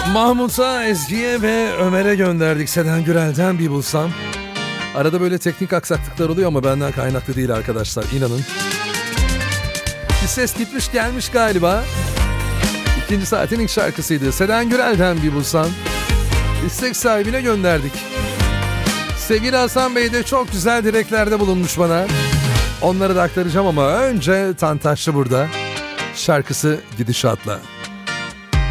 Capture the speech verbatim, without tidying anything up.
Mahmut'a, Ezgi'ye ve Ömer'e gönderdik. Seden Gürel'den Bir Bulsam. Arada böyle teknik aksaklıklar oluyor ama benden kaynaklı değil arkadaşlar, inanın. Bir ses gitmiş gelmiş galiba. İkinci saatin ilk şarkısıydı. Seden Gürel'den Bir Bulsam. İstek sahibine gönderdik. Sevgili Hasan Bey de çok güzel dileklerde bulunmuş bana. Onları da aktaracağım ama önce Tantaşlı burada. Şarkısı Gidişat'la.